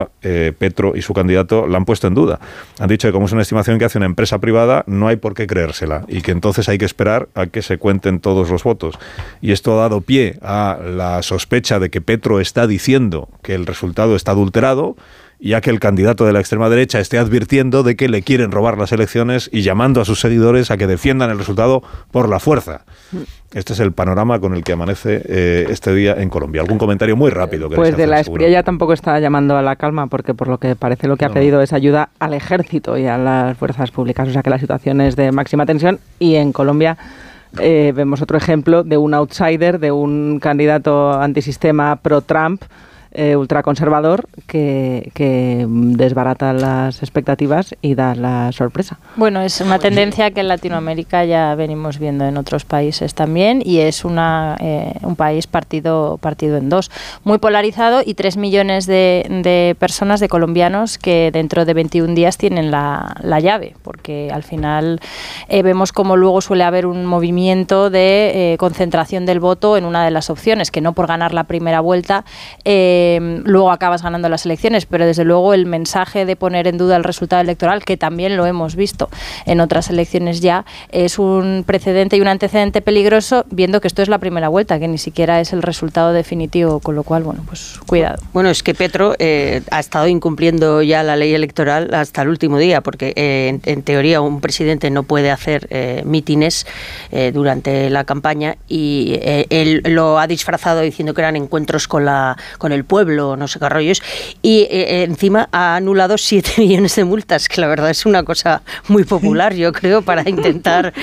Petro y su candidato la han puesto en duda. Han dicho que como es una estimación que hace una empresa privada, no hay por qué creérsela y que entonces hay que esperar a que se cuenten todos los votos. Y esto ha dado pie a la sospecha de que Petro está diciendo que el resultado está adulterado, ya que el candidato de la extrema derecha esté advirtiendo de que le quieren robar las elecciones y llamando a sus seguidores a que defiendan el resultado por la fuerza. Este es el panorama con el que amanece este día en Colombia. ¿Algún comentario muy rápido? Pues de la Espriella ya tampoco está llamando a la calma, porque por lo que parece lo que ha pedido es ayuda al ejército y a las fuerzas públicas. O sea que la situación es de máxima tensión y en Colombia vemos otro ejemplo de un outsider, de un candidato antisistema pro-Trump, ultraconservador, que desbarata las expectativas y da la sorpresa. Bueno, es una tendencia que en Latinoamérica ya venimos viendo en otros países también, y es un país partido en dos, muy polarizado, y 3 millones de personas, de colombianos, que dentro de 21 días tienen la llave, porque al final vemos como luego suele haber un movimiento de concentración del voto en una de las opciones, que no por ganar la primera vuelta luego acabas ganando las elecciones, pero desde luego el mensaje de poner en duda el resultado electoral, que también lo hemos visto en otras elecciones ya, es un precedente y un antecedente peligroso, viendo que esto es la primera vuelta, que ni siquiera es el resultado definitivo, con lo cual, bueno, pues cuidado. Bueno, es que Petro ha estado incumpliendo ya la ley electoral hasta el último día, porque en teoría un presidente no puede hacer mítines durante la campaña, y él lo ha disfrazado diciendo que eran encuentros con el pueblo, no sé qué rollos, y encima ha anulado 7 millones de multas, que la verdad es una cosa muy popular, yo creo, para intentar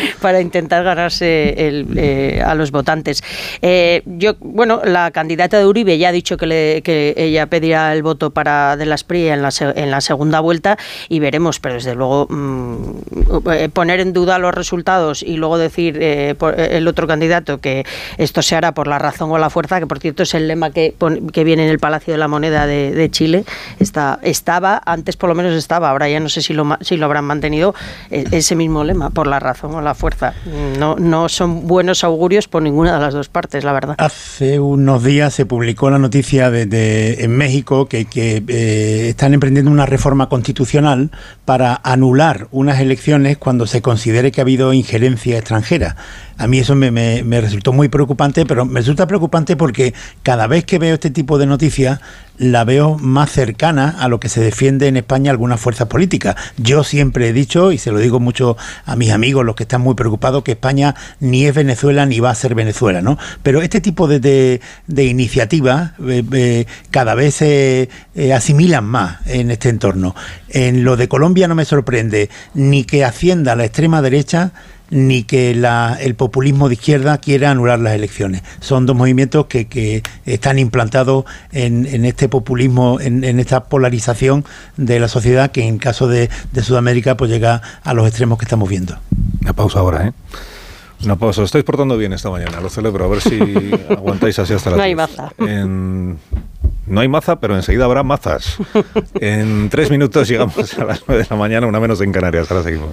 ganarse a los votantes. La candidata de Uribe ya ha dicho que ella pedirá el voto de la Espriella en la segunda vuelta, y veremos, pero desde luego poner en duda los resultados y luego decir el otro candidato que esto se hará por la razón o la fuerza, que por cierto es el lema que viene en el Palacio de la Moneda de Chile, estaba, antes por lo menos estaba, ahora ya no sé si lo habrán mantenido, ese mismo lema, por la razón o la fuerza. No son buenos augurios por ninguna de las dos partes, la verdad. Hace unos días se publicó la noticia en México que están emprendiendo una reforma constitucional para anular unas elecciones cuando se considere que ha habido injerencia extranjera. A mí eso me resultó muy preocupante, pero me resulta preocupante porque cada vez que veo este tipo de noticias la veo más cercana a lo que se defiende en España algunas fuerzas políticas. Yo siempre he dicho, y se lo digo mucho a mis amigos, los que están muy preocupados, que España ni es Venezuela ni va a ser Venezuela, ¿no? Pero este tipo de iniciativas cada vez se asimilan más en este entorno. En lo de Colombia no me sorprende ni que ascienda la extrema derecha, ni que el populismo de izquierda quiera anular las elecciones. Son dos movimientos que están implantados en este populismo, en esta polarización de la sociedad, que en caso de Sudamérica pues llega a los extremos que estamos viendo. Una pausa ahora, ¿eh? Una pausa. Os estáis portando bien esta mañana, lo celebro. A ver si aguantáis así hasta las 10. No hay maza. No hay maza, pero enseguida habrá mazas. En 3 minutos llegamos a las 9 de la mañana, una menos en Canarias. Ahora seguimos.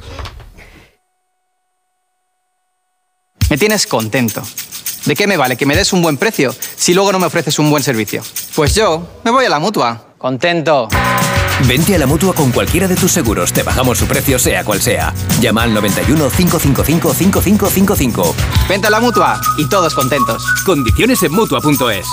Me tienes contento. ¿De qué me vale que me des un buen precio si luego no me ofreces un buen servicio? Pues yo me voy a la Mutua. Contento. Vente a la Mutua con cualquiera de tus seguros. Te bajamos su precio sea cual sea. Llama al 91 555 5555. Vente a la Mutua y todos contentos. Condiciones en Mutua.es.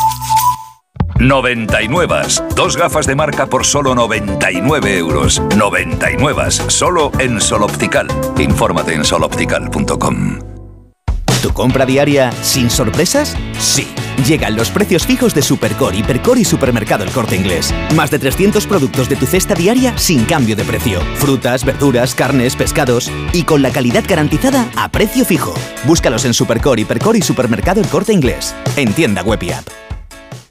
99. 2 gafas de marca por solo 99 euros. 99. Solo en Sol Optical. Infórmate en soloptical.com. ¿Tu compra diaria sin sorpresas? Sí. Llegan los precios fijos de Supercore, Hipercore y Supermercado El Corte Inglés. Más de 300 productos de tu cesta diaria sin cambio de precio. Frutas, verduras, carnes, pescados y con la calidad garantizada a precio fijo. Búscalos en Supercore, Hipercore y Supermercado El Corte Inglés. En tienda web y app.